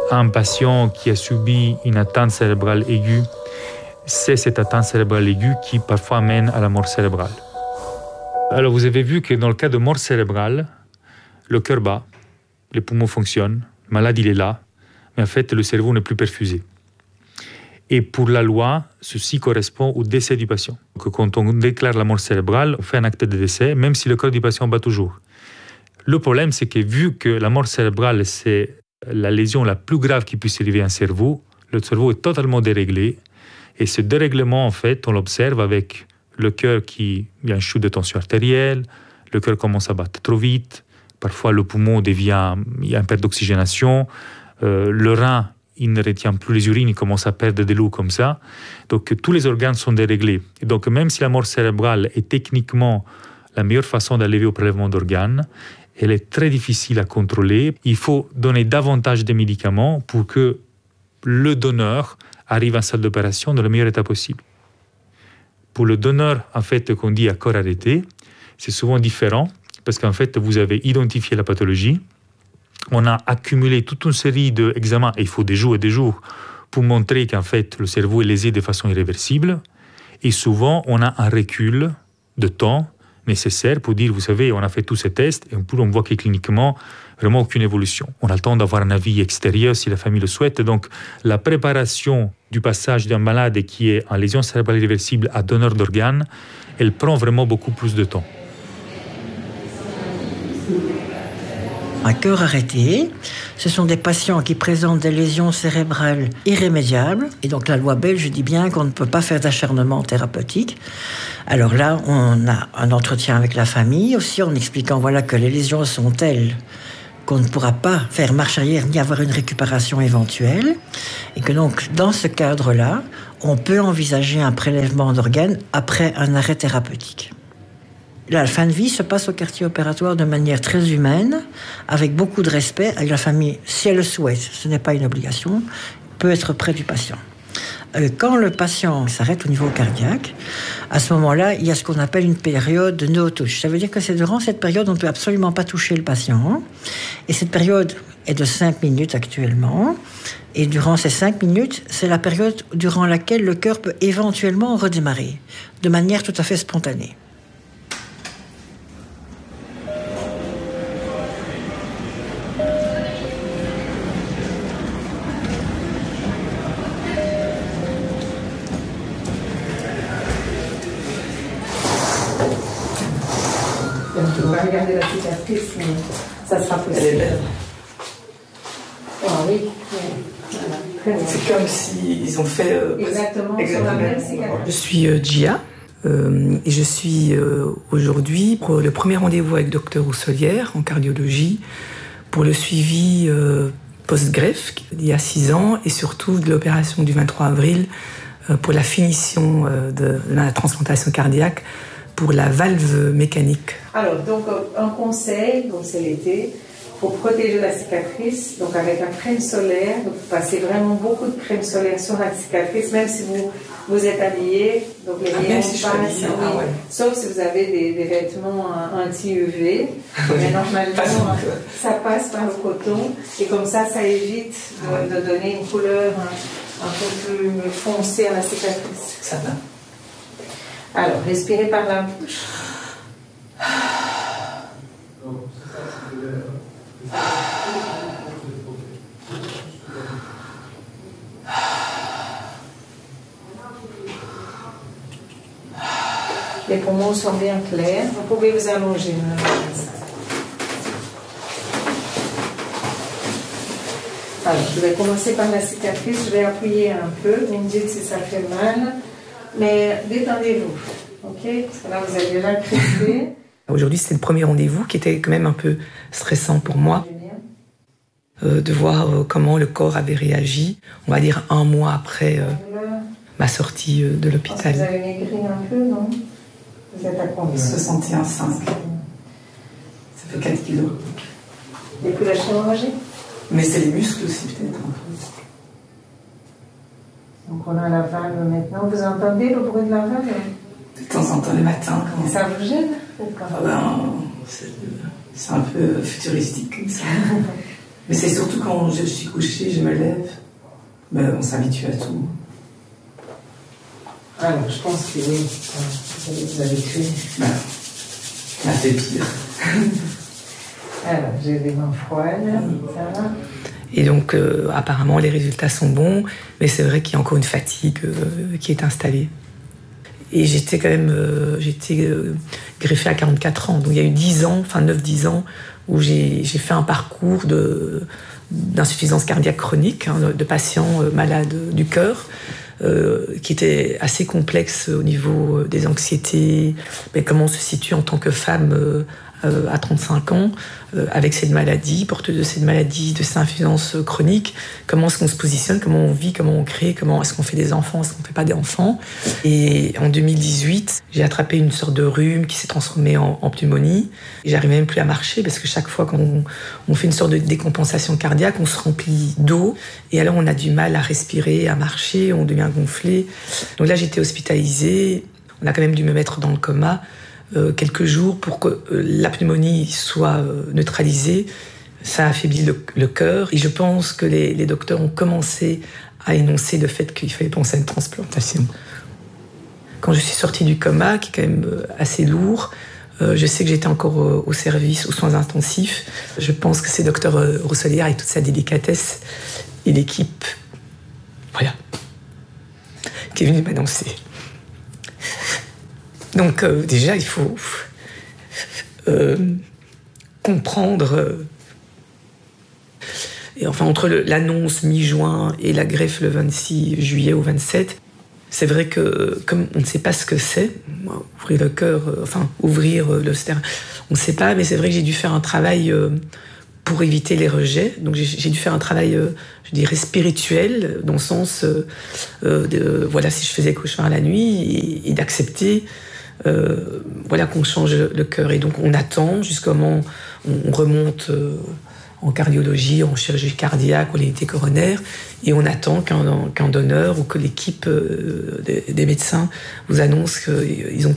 un patient qui a subi une atteinte cérébrale aiguë, c'est cette atteinte cérébrale aiguë qui parfois mène à la mort cérébrale. Alors vous avez vu que dans le cas de mort cérébrale, le cœur bat, les poumons fonctionnent, le malade il est là, mais en fait le cerveau n'est plus perfusé. Et pour la loi, ceci correspond au décès du patient. Donc, quand on déclare la mort cérébrale, on fait un acte de décès, même si le cœur du patient bat toujours. Le problème, c'est que vu que la mort cérébrale, c'est la lésion la plus grave qui puisse arriver à un cerveau, le cerveau est totalement déréglé. Et ce dérèglement, en fait, on l'observe avec le cœur il y a un chute de tension artérielle, le cœur commence à battre trop vite, parfois le poumon il y a une perte d'oxygénation, le rein, il ne retient plus les urines, il commence à perdre de l'eau comme ça. Donc tous les organes sont déréglés. Et donc même si la mort cérébrale est techniquement la meilleure façon d'arriver au prélèvement d'organes, elle est très difficile à contrôler. Il faut donner davantage de médicaments pour que le donneur arrive en salle d'opération dans le meilleur état possible. Pour le donneur, en fait, qu'on dit à corps arrêté, c'est souvent différent parce qu'en fait, vous avez identifié la pathologie, on a accumulé toute une série d'examens, et il faut des jours et des jours pour montrer qu'en fait, le cerveau est lésé de façon irréversible, et souvent, on a un recul de temps nécessaire pour dire, vous savez, on a fait tous ces tests, et on voit que cliniquement, vraiment aucune évolution. On a le temps d'avoir un avis extérieur si la famille le souhaite. Donc, la préparation du passage d'un malade qui est en lésion cérébrale irréversible à donneur d'organes, elle prend vraiment beaucoup plus de temps. Un cœur arrêté, ce sont des patients qui présentent des lésions cérébrales irrémédiables. Et donc la loi belge dit bien qu'on ne peut pas faire d'acharnement thérapeutique. Alors là, on a un entretien avec la famille aussi en expliquant voilà, que les lésions sont telles qu'on ne pourra pas faire marche arrière ni avoir une récupération éventuelle. Et que donc, dans ce cadre-là, on peut envisager un prélèvement d'organes après un arrêt thérapeutique. La fin de vie se passe au quartier opératoire de manière très humaine, avec beaucoup de respect, avec la famille, si elle le souhaite, ce n'est pas une obligation, peut être près du patient. Quand le patient s'arrête au niveau cardiaque, à ce moment-là, il y a ce qu'on appelle une période de no-touch. Ça veut dire que c'est durant cette période, on ne peut absolument pas toucher le patient. Et cette période est de 5 minutes actuellement. Et durant ces 5 minutes, c'est la période durant laquelle le cœur peut éventuellement redémarrer, de manière tout à fait spontanée. On va regarder la cicatrice, mais ça sera possible. Elle est belle. Ah oui. Voilà. C'est comme s'ils ont fait... exactement. Sur la même cicatrice. Je suis Gia et je suis aujourd'hui pour le premier rendez-vous avec Dr Rousselière en cardiologie pour le suivi post-greffe il y a 6 ans et surtout de l'opération du 23 avril pour la finition de la transplantation cardiaque pour la valve mécanique. Alors, donc, un conseil, donc c'est l'été, pour protéger la cicatrice, donc avec la crème solaire, donc vous passez vraiment beaucoup de crème solaire sur la cicatrice, même si vous êtes habillé, donc les rayons passent, ouais. Sauf si vous avez des vêtements anti-UV, mais normalement, ça passe par le coton, et comme ça évite de donner une couleur un peu plus foncée à la cicatrice. Ça va. Alors, respirez par la bouche. Les poumons sont bien clairs. Vous pouvez vous allonger. Alors, je vais commencer par la cicatrice. Je vais appuyer un peu. Vous me dites si ça fait mal. Mais détendez-vous, ok? Parce que là, vous avez déjà crispé. Aujourd'hui, c'était le premier rendez-vous qui était quand même un peu stressant pour moi. De voir comment le corps avait réagi, on va dire 1 mois après ma sortie de l'hôpital. Vous avez maigri un peu, non? Vous êtes à combien? 61,5. Ça fait 4 kilos. Et puis la chirurgie? Mais c'est les muscles aussi, peut-être. Donc on a la valve maintenant. Vous entendez le bruit de la valve? De temps en temps, le matin. Et ça vous gêne ou pas? C'est un peu futuristique comme ça. Mais c'est surtout quand je suis couchée, je me lève, on s'habitue à tout. Alors, je pense que oui, vous allez vous habituer. Ça fait pire. Alors, j'ai des mains froides, ça va. Et donc, apparemment, les résultats sont bons, mais c'est vrai qu'il y a encore une fatigue qui est installée. Et j'étais quand même greffée à 44 ans. Donc, il y a eu 9-10 ans, où j'ai fait un parcours d'insuffisance cardiaque chronique, de patients malades du cœur, qui était assez complexe au niveau des anxiétés, mais comment on se situe en tant que femme à 35 ans, avec cette maladie, porteuse de cette maladie, de cette insuffisance chronique, comment est-ce qu'on se positionne, comment on vit, comment on crée, comment est-ce qu'on fait des enfants, est-ce qu'on ne fait pas d'enfants. Et en 2018, j'ai attrapé une sorte de rhume qui s'est transformée en pneumonie. Et j'arrivais même plus à marcher parce que chaque fois qu'on fait une sorte de décompensation cardiaque, on se remplit d'eau et alors on a du mal à respirer, à marcher, on devient gonflé. Donc là, j'étais hospitalisée. On a quand même dû me mettre dans le coma quelques jours pour que la pneumonie soit neutralisée. Ça a affaibli le cœur et je pense que les docteurs ont commencé à énoncer le fait qu'il fallait penser à une transplantation. Quand je suis sortie du coma, qui est quand même assez lourd, je sais que j'étais encore au service, aux soins intensifs. Je pense que c'est docteur Rousselière avec toute sa délicatesse et l'équipe, qui est venue m'annoncer. Donc déjà, il faut comprendre. Et enfin, entre l'annonce mi-juin et la greffe le 26 juillet au 27, c'est vrai que comme on ne sait pas ce que c'est, ouvrir le cœur, ouvrir le sternum, on ne sait pas, mais c'est vrai que j'ai dû faire un travail pour éviter les rejets. Donc j'ai dû faire un travail, je dirais, spirituel, dans le sens, si je faisais cauchemar la nuit, et d'accepter qu'on change le cœur. Et donc on attend jusqu'au moment où on remonte en cardiologie, en chirurgie cardiaque, ou l'unité coronaire, et on attend qu'un donneur ou que l'équipe des médecins vous annonce qu'ils ont